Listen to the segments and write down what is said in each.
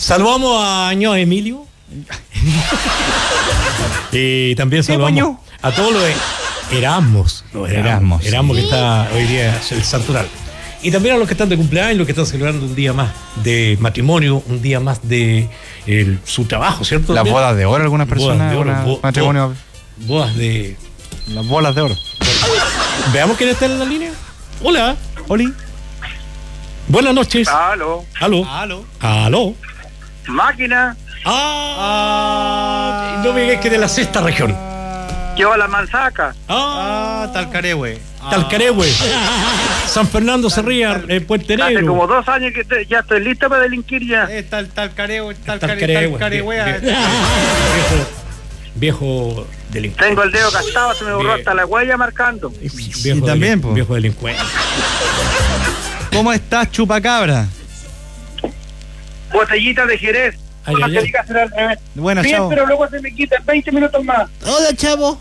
Saludamos a Ño Emilio. Y también saludamos a todos los Erasmos. Erasmo que está hoy día el santoral. Y también a los que están de cumpleaños, los que están celebrando un día más de matrimonio, un día más de su trabajo, ¿cierto? Las bodas de oro, algunas personas. Matrimonio. Bodas de... Las bolas de oro. Veamos quién está en la línea. Hola. Oli. Buenas noches. Aló. Máquina. No me digas que de la sexta región. ¿Qué va la Manzaca? Talcarehue. Talcarehue. San Fernando Cerrillo, Puente Negro. Hace como 2 años que ya estoy lista para delinquir ya. Talcarehue. Viejo delincuente. Tengo el dedo gastado, se me borró hasta la huella marcando. Viejo delincuente. ¿Cómo estás, chupacabra? Botellita de Jerez. Buenas, bien, chavo. pero luego se me quita 20 minutos más. Hola, chavo.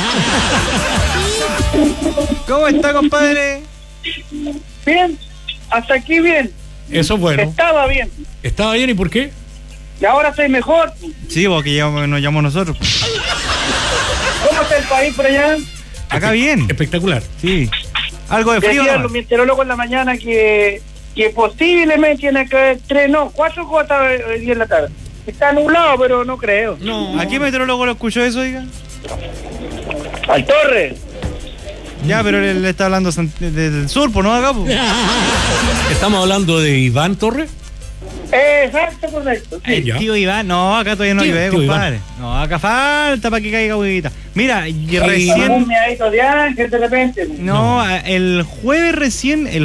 ¿Cómo está, compadre? Bien, hasta aquí bien. Eso es bueno. Estaba bien. ¿Estaba bien y por qué? Y ahora estoy mejor. Sí, porque nos llamamos nosotros. ¿Cómo está el país por allá? Acá bien. Espectacular. Sí. Algo de frío. Decían los meteorólogos en la mañana que posiblemente tiene que haber 4 gotas hoy día en la tarde. Está nublado, pero no creo. No. ¿A qué meteorólogo lo escuchó eso, diga? Al Torre. Ya, pero él está hablando del sur, ¿no? Acá, pues. Estamos hablando de Iván Torres. Exacto, correcto. Sí. Tío Iván, no, acá todavía no llueve, compadre. Iván. No, acá falta para que caiga huevita. Mira, y recién. Un miadito de ángel de repente. No, el jueves.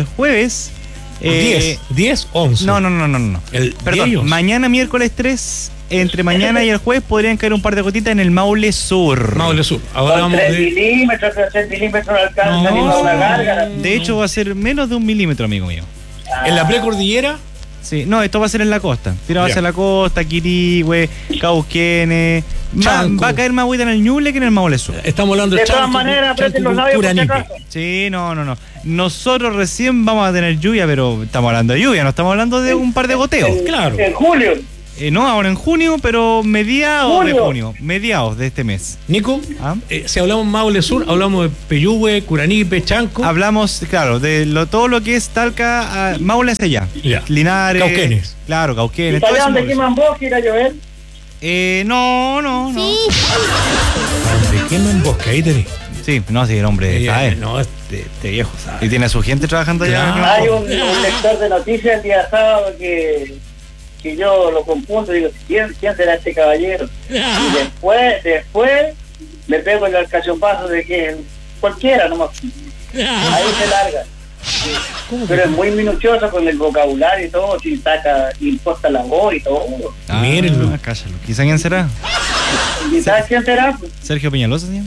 10, 11. No. Perdón, mañana miércoles 3, entre mañana y el jueves podrían caer un par de gotitas en el Maule Sur. Ahora vamos 3 milímetros, 3 milímetros alcanza ni una gárgara. De hecho va a ser menos de 1 milímetro, amigo mío. ¿En la precordillera? Sí, no, esto va a ser en la costa. Tirado hacia la costa, Quirihue, Cauquenes. Va a caer más agüita en el Ñuble que en el Maule Sur. Estamos hablando de todas maneras, aprieten los labios por si acaso. Sí, no. Nosotros recién vamos a tener lluvia, pero estamos hablando de lluvia, no estamos hablando de un par de goteos. Claro. En julio. No, ahora en junio, pero mediados de junio, mediados de este mes. Nico, si hablamos Maule Sur, hablamos de Peyúgue, Curanipe, Chanco. Hablamos, claro, de todo lo que es Talca, Maule hacia allá. Linares. Cauquenes. Claro, Cauquenes. ¿Y para allá donde queman bosque irá a llover? No. Sí. ¿Dónde queman bosque? Ahí tenés. Sí, no, sí, el hombre sabe. No, este viejo sabe. Y tiene a su gente trabajando allá. Claro. Hay un lector de noticias el día sábado que yo lo compunto y digo, ¿quién será este caballero? Y después me pego el cachompazo de que cualquiera nomás. Ahí se larga. Pero es muy minucioso con el vocabulario y todo, si saca, imposta la voz y todo. Mírenlo. Cállalo. ¿Quizá quién será? ¿Y sabes quién será? Sergio Peñalosa, señor.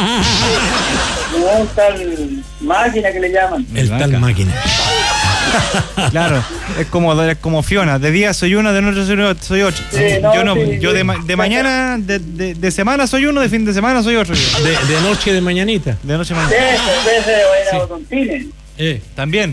Un tal máquina que le llaman. El tal máquina. Claro, es como Fiona. De día soy uno, de noche soy otro. Sí, yo de mañana, de semana soy uno, de fin de semana soy otro. De noche de mañanita. De noche de mañana. También.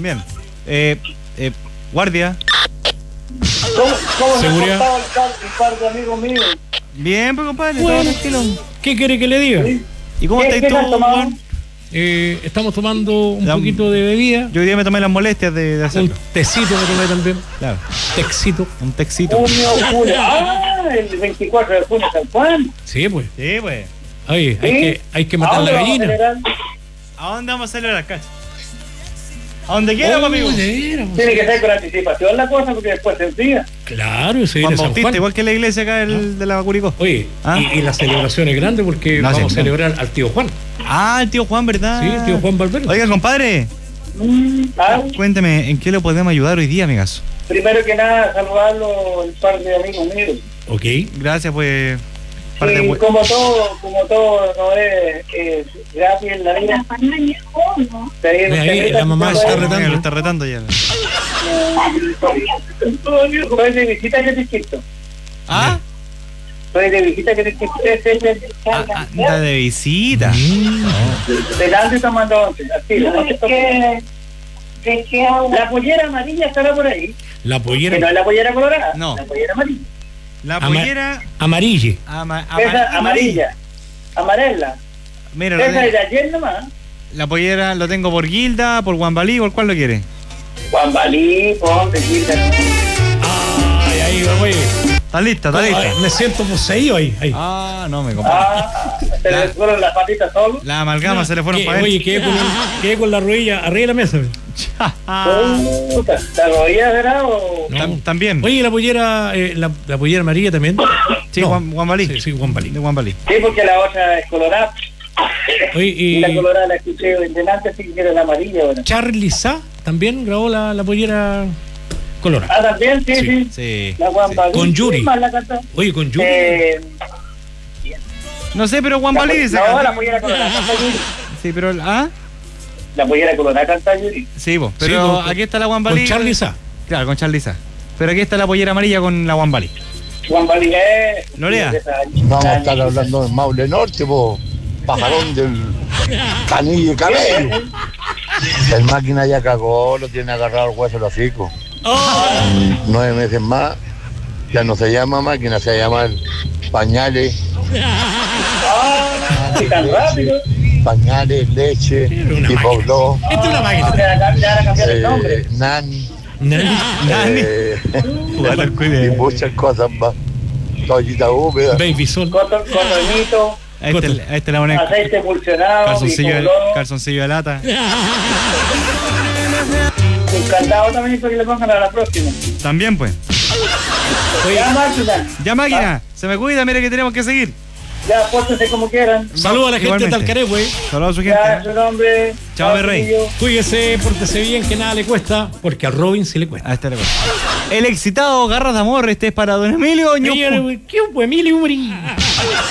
Guardia. ¿Cómo Seguridad. me ha costado un par de amigos míos? Bien, pues compadre, bueno, todo tranquilo. ¿Qué quiere que le diga? ¿Sí? ¿Y cómo estáis tú, Juan? Estamos tomando un poquito de bebida. Yo hoy día me tomé las molestias de hacerlo. Un tecito me tomé también. Claro. Un texito. Junio, julio. El 24 de junio, San Juan. Sí, pues. ¿Sí? Hay que matar la gallina. ¿A dónde vamos a celebrar, cacho? A donde quiera, amigo. Tiene que ser con anticipación la cosa porque después se enfría. Claro, se Juan viene San Bautista, Juan. igual que la iglesia acá de la Curicó. Oye, y la celebración es grande porque vamos a celebrar al tío Juan. El tío Juan, ¿verdad? Sí, el tío Juan Valverde. Oiga, compadre. Cuénteme, ¿en qué le podemos ayudar hoy día, amigas? Primero que nada, saludarlo un par de amigos míos. Ok. Gracias, pues. Y como todo no es gratis en la vida. La mamá lo está retando ya. Soy de visita que te quito. Soy de visita que te quito. Anda de visita. Delante tomando once. Así, La pollera amarilla estará por ahí. La pollera. Que no es la pollera colorada. No. La pollera amarilla. La pollera Amarilla. Esa amarilla. Amarela. Mira, Esa es de ayer nomás. la pollera lo tengo por Gilda, por Guambalí, ¿por cuál lo quiere? Guambalí, ponte, Gilda. Ay, ahí, güey. Está lista, está lista. Ay, me siento poseído ahí. Ah, no me compadre. Se le fueron las patitas solo. La amalgama se le fueron para Oye, adentro. quedé con la rodilla arriba de la mesa. Puta, ¿la rodilla será o...? No. También. Oye, la pollera, la pollera amarilla también. Sí, No. Guambalí. Sí, Guambalí. De Guambalí. Sí, porque la otra es colorada. Oye, Y la colorada la escuché delante, así que era la amarilla ahora. Charlie Sa también grabó la pollera colorada. Ah, también, sí. Sí. La Guambalí. Con Yuri. ¿Quién más la cantó? Oye, con Yuri. No sé, pero Guambalí dice. No, la pollera colorada canta Yuri. Sí, pero. ¿Ah? La pollera colorada canta Yuri. Sí, vos. Pero Sí, con- aquí está la Guambalí. Con Charlie Sa. Claro, con Charlie Sa. Pero aquí está la pollera amarilla con la Guambalí. Guambalí es... ¿Lo lea? Vamos a estar hablando del Maule Norte, po. Pajarón del canillo y cabello. El máquina ya cagó, lo tiene agarrado el hueso de los hocico. 9 meses más, ya no se llama máquina, se llama pañales. ¿Y tan rápido? Pañales, leche, Una tipo máquina. blog, Esta es una máquina. Le van a cambiar el nombre. nani, Nani. Jugar al y cuide. muchas cosas más. Toallita húmeda. Baby Sol. Cotonito, A este le ponen aceite emulsionado, calzoncillo de lata. un candado también para que le pongan a la próxima. También, pues. Ya, máquina. Ya, máquina. Se me cuida, mire que tenemos que seguir. Ya, pórtense como quieran. Saludos a la gente de Igualmente. Talcaré, güey. Saludos a su gente. Ya, su nombre. Chao, mi rey. chiquillo. Cuídese, pórtese bien, que nada le cuesta, porque a Robin sí le cuesta. A este le cuesta. El excitado Garras de Amor, este es para don Emilio Ñupu. ¿Qué fue, Emilio?